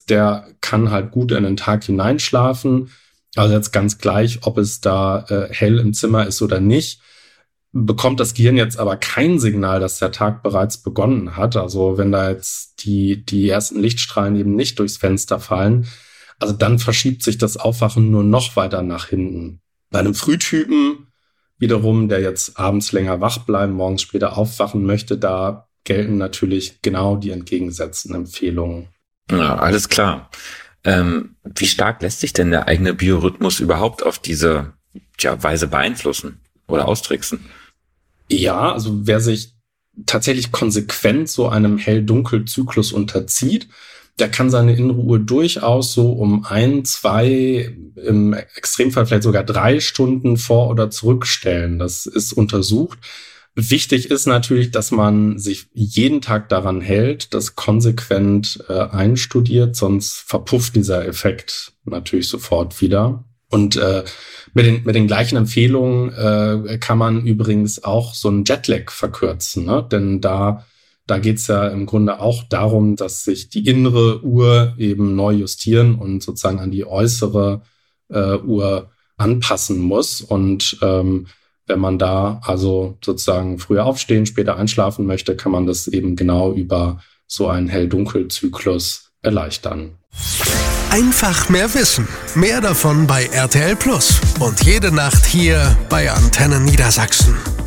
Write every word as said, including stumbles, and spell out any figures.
ist, der kann halt gut in den Tag hineinschlafen. Also jetzt ganz gleich, ob es da äh, hell im Zimmer ist oder nicht. Bekommt das Gehirn jetzt aber kein Signal, dass der Tag bereits begonnen hat. Also wenn da jetzt die, die ersten Lichtstrahlen eben nicht durchs Fenster fallen, also dann verschiebt sich das Aufwachen nur noch weiter nach hinten. Bei einem Frühtypen wiederum, der jetzt abends länger wach bleiben, morgens später aufwachen möchte, da gelten natürlich genau die entgegengesetzten Empfehlungen. Ja, alles klar. Ähm, wie stark lässt sich denn der eigene Biorhythmus überhaupt auf diese tja, Weise beeinflussen oder austricksen? Ja, also wer sich tatsächlich konsequent so einem Hell-Dunkel-Zyklus unterzieht, der kann seine innere Uhr durchaus so um ein, zwei, im Extremfall vielleicht sogar drei Stunden vor- oder zurückstellen. Das ist untersucht. Wichtig ist natürlich, dass man sich jeden Tag daran hält, das konsequent äh, einstudiert, sonst verpufft dieser Effekt natürlich sofort wieder. Und äh, mit den mit den gleichen Empfehlungen äh, kann man übrigens auch so einen Jetlag verkürzen, ne? Denn da da geht's ja im Grunde auch darum, dass sich die innere Uhr eben neu justieren und sozusagen an die äußere äh, Uhr anpassen muss. Und ähm, wenn man da also sozusagen früher aufstehen, später einschlafen möchte, kann man das eben genau über so einen Hell-Dunkel-Zyklus erleichtern. Einfach mehr wissen. Mehr davon bei R T L Plus. Und jede Nacht hier bei Antenne Niedersachsen.